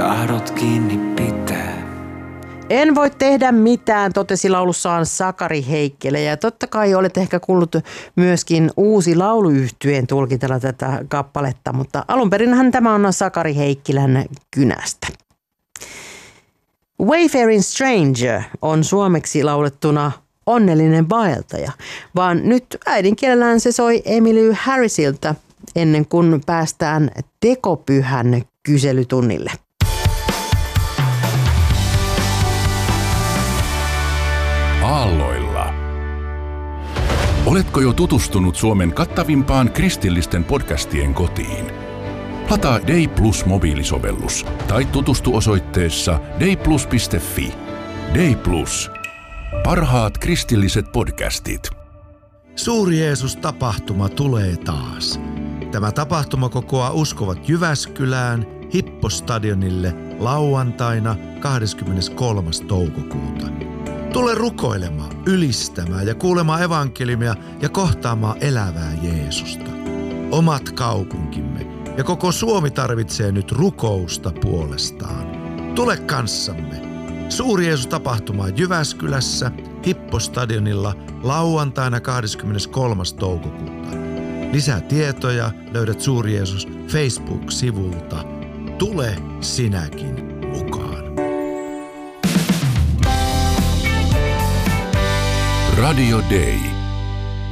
tahdot kiinni pitää. En voi tehdä mitään, totesi laulussaan Sakari Heikkilä. Ja totta kai olet ehkä kuullut myöskin Uusi lauluyhtyeen tulkitella tätä kappaletta, mutta alunperinhän tämä on Sakari Heikkilän kynästä. Wayfaring Stranger on suomeksi laulettuna onnellinen vaeltaja, vaan nyt äidinkielellään se soi Emily Harrisilta ennen kuin päästään tekopyhän kyselytunnille. Aalloilla. Oletko jo tutustunut Suomen kattavimpaan kristillisten podcastien kotiin? Lataa Day Plus -mobiilisovellus tai tutustu osoitteessa dayplus.fi. Day Plus. Parhaat kristilliset podcastit. Suuri Jeesus-tapahtuma tulee taas. Tämä tapahtuma kokoaa uskovat Jyväskylään Hippostadionille lauantaina 23. toukokuuta. Tule rukoilemaan, ylistämään ja kuulemaan evankeliumia ja kohtaamaan elävää Jeesusta. Omat kaupunkimme ja koko Suomi tarvitsee nyt rukousta puolestaan. Tule kanssamme. Suuri Jeesus-tapahtuma Jyväskylässä Hippostadionilla lauantaina 23. toukokuuta. Lisää tietoja löydät Suuri Jeesus Facebook-sivulta. Tule sinäkin mukaan. Radio Day.